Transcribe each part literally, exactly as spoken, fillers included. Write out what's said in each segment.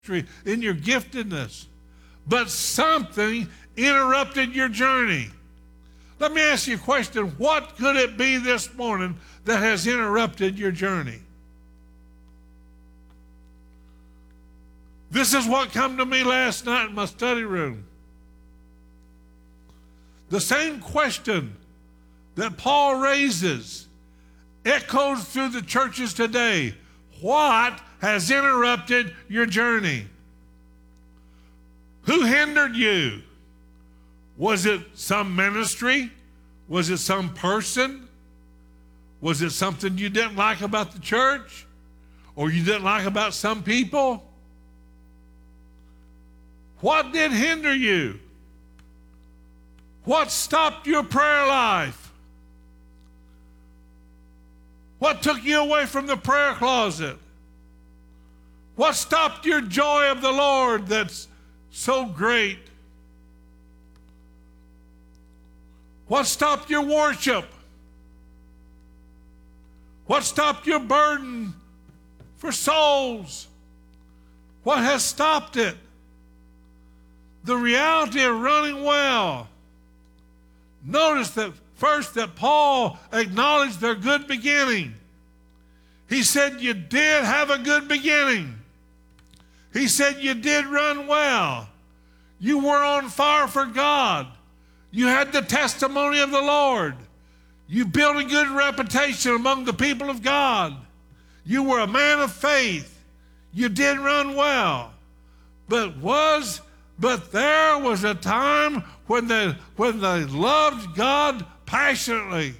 in your giftedness, but something interrupted your journey. Let me ask you a question. What could it be this morning that has interrupted your journey? This is what came to me last night in my study room. The same question that Paul raises echoes through the churches today. What has interrupted your journey? Who hindered you? Was it some ministry? Was it some person? Was it something you didn't like about the church? Or you didn't like about some people? What did hinder you? What stopped your prayer life? What took you away from the prayer closet? What stopped your joy of the Lord that's so great? What stopped your worship? What stopped your burden for souls? What has stopped it? The reality of running well. Notice that first that Paul acknowledged their good beginning. He said, you did have a good beginning. He said, you did run well. You were on fire for God. You had the testimony of the Lord. You built a good reputation among the people of God. You were a man of faith. You did run well. But was, but there was a time when they, when they loved God passionately.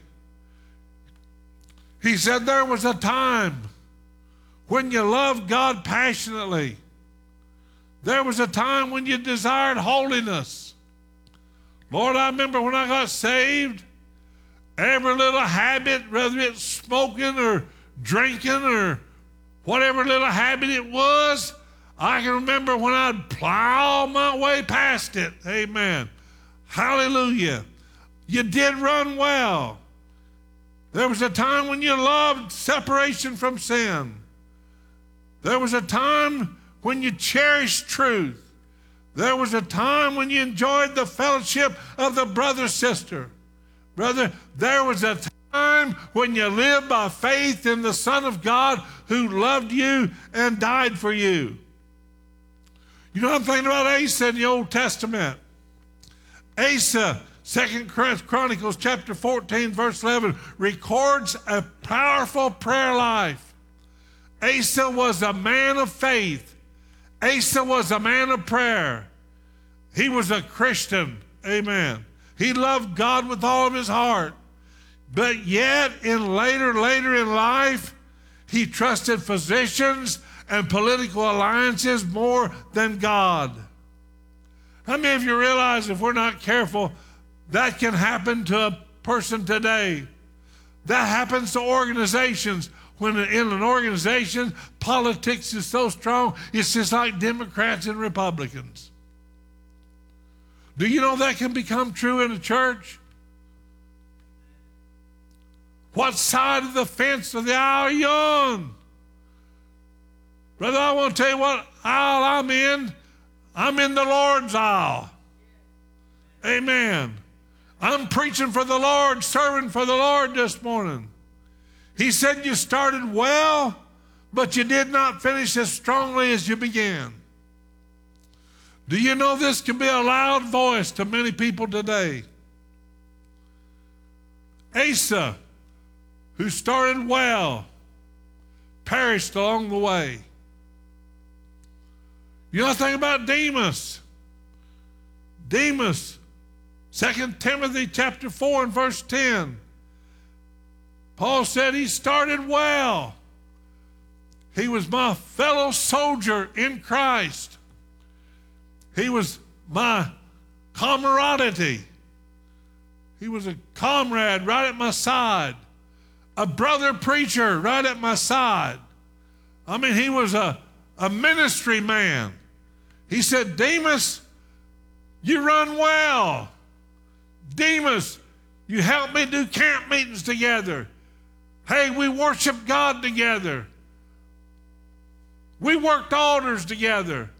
He said there was a time when you loved God passionately. There was a time when you desired holiness. Lord, I remember when I got saved, every little habit, whether it's smoking or drinking or whatever little habit it was, I can remember when I'd plow my way past it. Amen. Hallelujah. You did run well. There was a time when you loved separation from sin. There was a time when you cherished truth. There was a time when you enjoyed the fellowship of the brother, sister. Brother, there was a time when you lived by faith in the Son of God who loved you and died for you. You know what I'm thinking about Asa in the Old Testament? Asa, Second Chronicles chapter fourteen, verse eleven, records a powerful prayer life. Asa was a man of faith. Asa was a man of prayer. He was a Christian. Amen. He loved God with all of his heart. But yet, in later, later in life, he trusted physicians and political alliances more than God. How many of you realize if we're not careful, that can happen to a person today? That happens to organizations. When in an organization, politics is so strong, it's just like Democrats and Republicans. Do you know that can become true in a church? What side of the fence of the aisle are you on? Brother, I want to tell you what aisle I'm in. I'm in the Lord's aisle. Amen. I'm preaching for the Lord, serving for the Lord this morning. He said you started well, but you did not finish as strongly as you began. Do you know this can be a loud voice to many people today? Asa, who started well, perished along the way. You know the thing about Demas? Demas, Second Timothy chapter four and verse ten. Paul said he started well. He was my fellow soldier in Christ. He was my camaraderie. He was a comrade right at my side. A brother preacher right at my side. I mean, he was a, a ministry man. He said, Demas, you run well. Demas, you help me do camp meetings together. Hey, we worship God together. We worked altars together.